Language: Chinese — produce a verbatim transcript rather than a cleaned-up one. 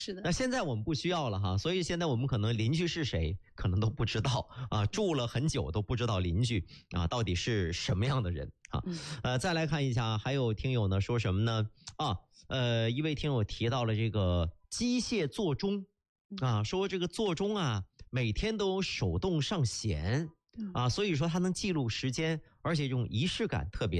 是的。 那现在我们不需要了哈，所以现在我们可能邻居是谁，可能都不知道啊，住了很久都不知道邻居啊到底是什么样的人啊。呃，再来看一下，还有听友呢说什么呢？啊，呃，一位听友提到了这个机械座钟啊，说这个座钟啊每天都手动上弦啊，所以说它能记录时间，而且这种仪式感特别。